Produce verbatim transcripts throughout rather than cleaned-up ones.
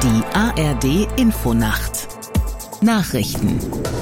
Die A R D-Infonacht Nachrichten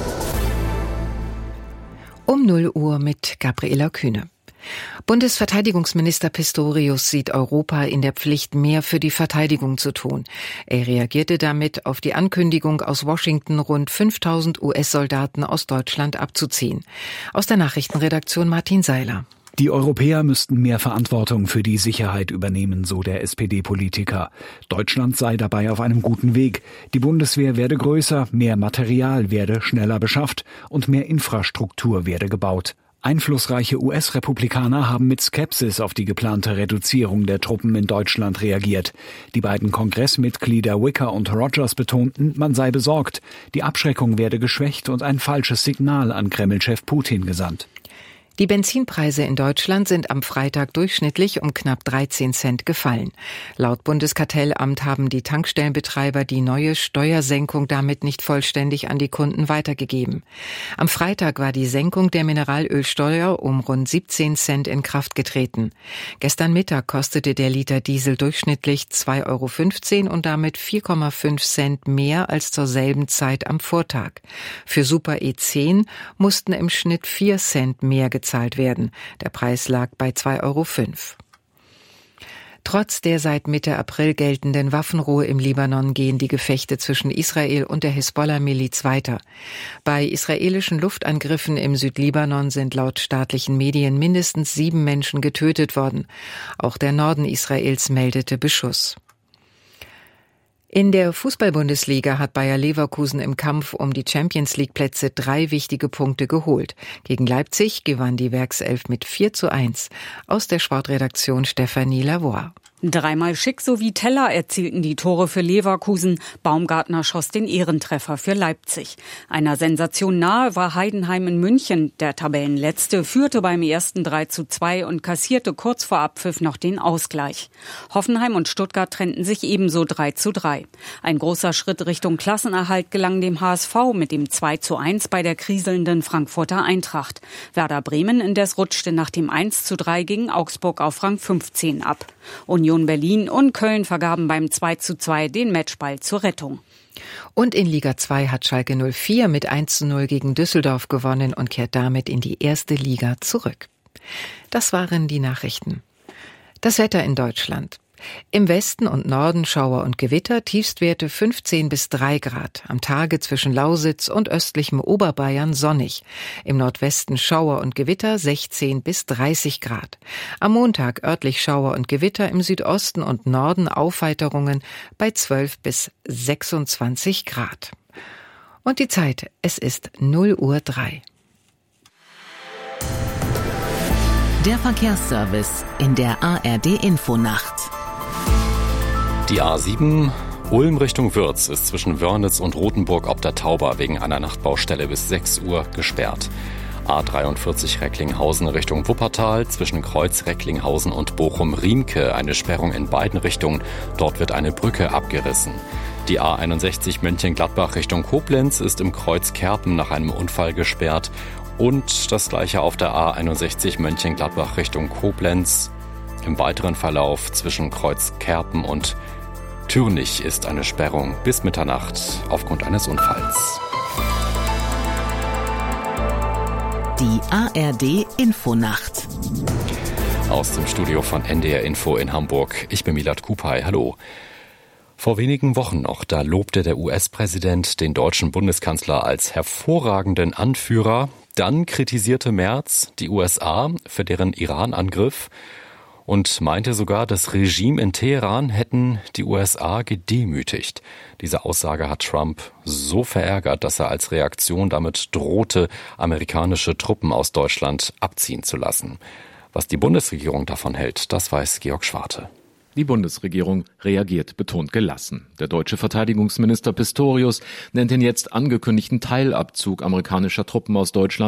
Um null Uhr mit Gabriela Kühne. Bundesverteidigungsminister Pistorius sieht Europa in der Pflicht, mehr für die Verteidigung zu tun. Er reagierte damit auf die Ankündigung aus Washington, rund fünftausend U S-Soldaten aus Deutschland abzuziehen. Aus der Nachrichtenredaktion Martin Seiler. Die Europäer müssten mehr Verantwortung für die Sicherheit übernehmen, so der S P D-Politiker. Deutschland sei dabei auf einem guten Weg. Die Bundeswehr werde größer, mehr Material werde schneller beschafft und mehr Infrastruktur werde gebaut. Einflussreiche U S-Republikaner haben mit Skepsis auf die geplante Reduzierung der Truppen in Deutschland reagiert. Die beiden Kongressmitglieder Wicker und Rogers betonten, man sei besorgt. Die Abschreckung werde geschwächt und ein falsches Signal an Kreml-Chef Putin gesandt. Die Benzinpreise in Deutschland sind am Freitag durchschnittlich um knapp dreizehn Cent gefallen. Laut Bundeskartellamt haben die Tankstellenbetreiber die neue Steuersenkung damit nicht vollständig an die Kunden weitergegeben. Am Freitag war die Senkung der Mineralölsteuer um rund siebzehn Cent in Kraft getreten. Gestern Mittag kostete der Liter Diesel durchschnittlich zwei Euro fünfzehn und damit vier Komma fünf Cent mehr als zur selben Zeit am Vortag. Für Super E zehn mussten im Schnitt vier Cent mehr gezahlt werden. Der Preis lag bei zwei Euro fünf. Trotz der seit Mitte April geltenden Waffenruhe im Libanon gehen die Gefechte zwischen Israel und der Hisbollah-Miliz weiter. Bei israelischen Luftangriffen im Südlibanon sind laut staatlichen Medien mindestens sieben Menschen getötet worden. Auch der Norden Israels meldete Beschuss. In der Fußball-Bundesliga hat Bayer Leverkusen im Kampf um die Champions-League-Plätze drei wichtige Punkte geholt. Gegen Leipzig gewann die Werkself mit vier zu eins. Aus der Sportredaktion Stefanie Lavoie. Dreimal Schick sowie Teller erzielten die Tore für Leverkusen. Baumgartner schoss den Ehrentreffer für Leipzig. Einer Sensation nahe war Heidenheim in München. Der Tabellenletzte führte beim ersten drei zu zwei und kassierte kurz vor Abpfiff noch den Ausgleich. Hoffenheim und Stuttgart trennten sich ebenso drei zu drei. Ein großer Schritt Richtung Klassenerhalt gelang dem H S V mit dem zwei zu eins bei der kriselnden Frankfurter Eintracht. Werder Bremen indes rutschte nach dem eins zu drei gegen Augsburg auf Rang fünfzehn ab. Union Berlin und Köln vergaben beim zwei zu zwei den Matchball zur Rettung. Und in Liga zwei hat Schalke null vier mit eins zu null gegen Düsseldorf gewonnen und kehrt damit in die erste Liga zurück. Das waren die Nachrichten. Das Wetter in Deutschland. Im Westen und Norden Schauer und Gewitter, Tiefstwerte fünfzehn bis drei Grad. Am Tage zwischen Lausitz und östlichem Oberbayern sonnig. Im Nordwesten Schauer und Gewitter sechzehn bis dreißig Grad. Am Montag örtlich Schauer und Gewitter, im Südosten und Norden Aufheiterungen bei zwölf bis sechsundzwanzig Grad. Und die Zeit, es ist null Uhr drei. Der Verkehrsservice in der A R D-Infonacht. Die A sieben Ulm Richtung Würz ist zwischen Wörnitz und Rothenburg ob der Tauber wegen einer Nachtbaustelle bis sechs Uhr gesperrt. A dreiundvierzig Recklinghausen Richtung Wuppertal zwischen Kreuz Recklinghausen und Bochum-Riemke eine Sperrung in beiden Richtungen. Dort wird eine Brücke abgerissen. Die A einundsechzig Mönchengladbach Richtung Koblenz ist im Kreuz Kerpen nach einem Unfall gesperrt. Und das gleiche auf der A einundsechzig Mönchengladbach Richtung Koblenz. Im weiteren Verlauf zwischen Kreuz Kerpen und Türnich ist eine Sperrung bis Mitternacht aufgrund eines Unfalls. Die A R D-Infonacht. Aus dem Studio von N D R Info in Hamburg. Ich bin Milad Kupay. Hallo. Vor wenigen Wochen noch, da lobte der U S-Präsident den deutschen Bundeskanzler als hervorragenden Anführer. Dann kritisierte Merz die U S A für deren Iran-Angriff und meinte sogar, das Regime in Teheran hätten die U S A gedemütigt. Diese Aussage hat Trump so verärgert, dass er als Reaktion damit drohte, amerikanische Truppen aus Deutschland abziehen zu lassen. Was die Bundesregierung davon hält, das weiß Georg Schwarte. Die Bundesregierung reagiert betont gelassen. Der deutsche Verteidigungsminister Pistorius nennt den jetzt angekündigten Teilabzug amerikanischer Truppen aus Deutschland